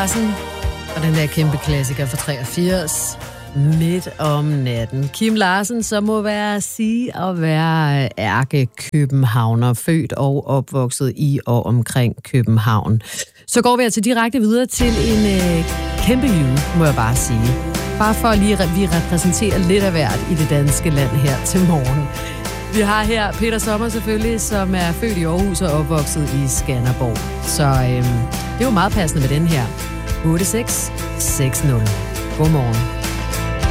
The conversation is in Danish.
Larsen og den der kæmpe klassiker fra 83, Midt om natten. Kim Larsen, som må sige at være ærkekøbenhavner, født og opvokset i og omkring København. Så går vi altså direkte videre til en kæmpe jule, må jeg bare sige. Bare for lige vi repræsenterer lidt af hvert i det danske land her til morgen. Vi har her Peter Sommer selvfølgelig, som er født i Aarhus og opvokset i Skanderborg. Så det er jo meget passende med den her. 8660. Godmorgen.